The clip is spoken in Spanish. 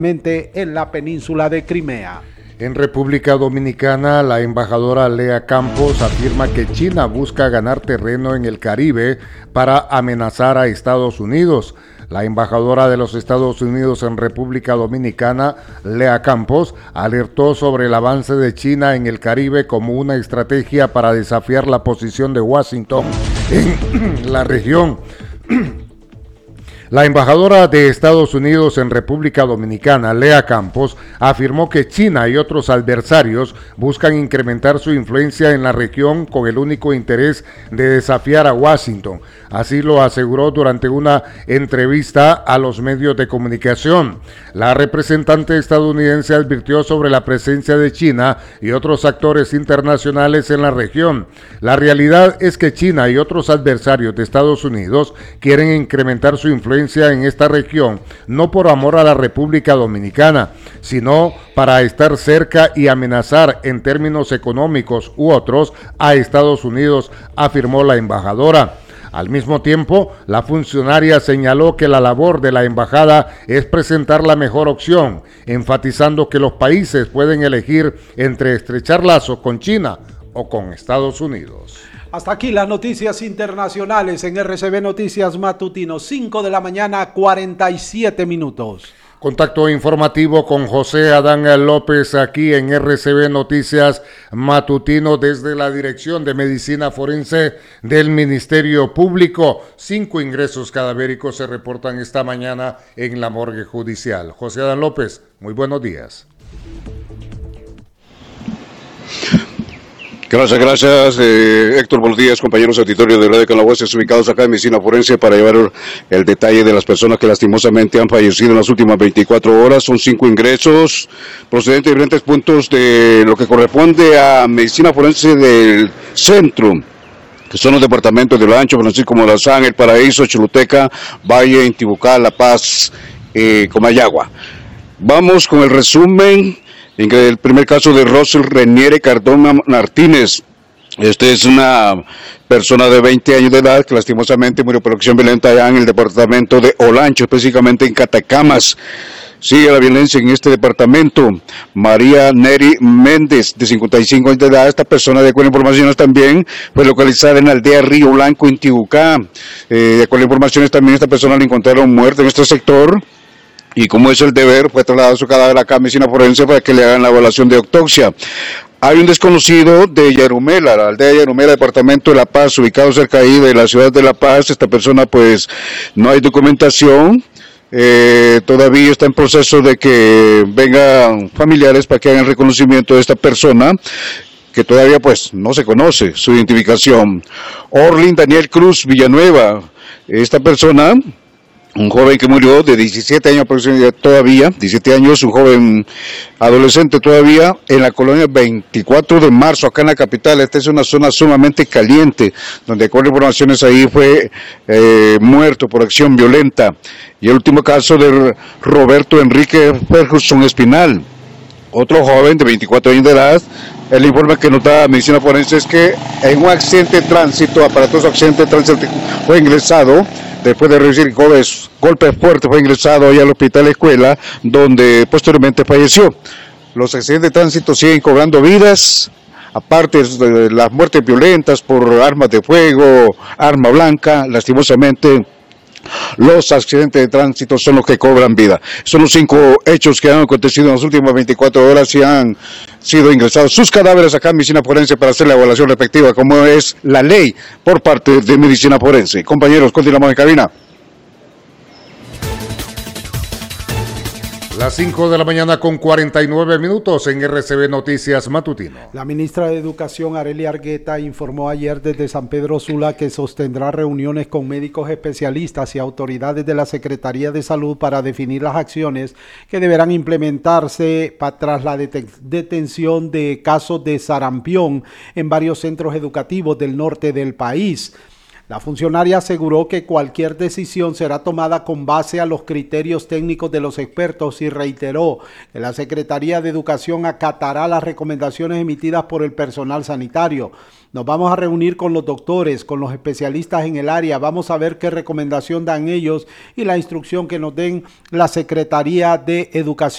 en la península de Crimea. En República Dominicana, la embajadora Lea Campos afirma que China busca ganar terreno en el Caribe para amenazar a Estados Unidos. La embajadora de los Estados Unidos en República Dominicana, Lea Campos, alertó sobre el avance de China en el Caribe como una estrategia para desafiar la posición de Washington en la región. La embajadora de Estados Unidos en República Dominicana, Lea Campos, afirmó que China y otros adversarios buscan incrementar su influencia en la región con el único interés de desafiar a Washington. Así lo aseguró durante una entrevista a los medios de comunicación. La representante estadounidense advirtió sobre la presencia de China y otros actores internacionales en la región. La realidad es que China y otros adversarios de Estados Unidos quieren incrementar su influencia en esta región, no por amor a la República Dominicana, sino para estar cerca y amenazar en términos económicos u otros a Estados Unidos, afirmó la embajadora. Al mismo tiempo, la funcionaria señaló que la labor de la embajada es presentar la mejor opción, enfatizando que los países pueden elegir entre estrechar lazos con China o con Estados Unidos. Hasta aquí las noticias internacionales en RCB Noticias Matutino, 5 de la mañana, 47 minutos. Contacto informativo con José Adán López aquí en RCB Noticias Matutino desde la Dirección de Medicina Forense del Ministerio Público. 5 ingresos cadavéricos se reportan esta mañana en la morgue judicial. José Adán López, muy buenos días. Gracias, Héctor. Buenos días, compañeros auditorios de Radio Canagüeses ubicados acá en Medicina Forense para llevar el detalle de las personas que lastimosamente han fallecido en las últimas 24 horas. Son 5 ingresos procedentes de diferentes puntos de lo que corresponde a Medicina Forense del Centro, que son los departamentos de Olancho, Francisco Morazán, El Paraíso, Choluteca, Valle, Intibucá, La Paz, Comayagua. Vamos con el resumen. El primer caso de Rosel Reniere Cardona Martínez. Este es una persona de 20 años de edad que lastimosamente murió por acción violenta allá en el departamento de Olancho, específicamente en Catacamas. Sigue la violencia en este departamento. María Neri Méndez, de 55 años de edad. Esta persona, de acuerdo a informaciones también, fue localizada en la aldea Río Blanco, en Tibucá. De acuerdo a informaciones también, esta persona la encontraron muerta en este sector. Y como es el deber, fue trasladado su cadáver acá a Medicina Forense para que le hagan la evaluación de autopsia. Hay un desconocido de Yarumela, la aldea de Yarumela, departamento de La Paz, ubicado cerca ahí de la ciudad de La Paz. Esta persona, pues, no hay documentación. Todavía está en proceso de que vengan familiares para que hagan reconocimiento de esta persona, que todavía, pues, no se conoce su identificación. Orlin Daniel Cruz Villanueva, esta persona, un joven que murió de 17 años aproximadamente todavía, 17 años, un joven adolescente todavía, en la colonia 24 de marzo, acá en la capital. Esta es una zona sumamente caliente, donde con informaciones ahí fue muerto por acción violenta. Y el último caso de Roberto Enrique Ferguson Espinal, otro joven de 24 años de edad. El informe que nos da Medicina Forense es que en un accidente de tránsito, aparatoso accidente de tránsito, fue ingresado. Después de recibir golpes fuertes, fue ingresado ahí al hospital escuela, donde posteriormente falleció. Los accidentes de tránsito siguen cobrando vidas, aparte de las muertes violentas por armas de fuego, arma blanca. Lastimosamente, los accidentes de tránsito son los que cobran vida. Son los 5 hechos que han acontecido en las últimas 24 horas y han sido ingresados sus cadáveres acá en Medicina Forense para hacer la evaluación respectiva, como es la ley por parte de Medicina Forense. Compañeros, continuamos en cabina. Las 5 de la mañana con 49 minutos en RCB Noticias Matutino. La ministra de Educación, Arely Argueta, informó ayer desde San Pedro Sula que sostendrá reuniones con médicos especialistas y autoridades de la Secretaría de Salud para definir las acciones que deberán implementarse tras la detención de casos de sarampión en varios centros educativos del norte del país. La funcionaria aseguró que cualquier decisión será tomada con base a los criterios técnicos de los expertos y reiteró que la Secretaría de Educación acatará las recomendaciones emitidas por el personal sanitario. Nos vamos a reunir con los doctores, con los especialistas en el área, vamos a ver qué recomendación dan ellos y la instrucción que nos den la Secretaría de Educación.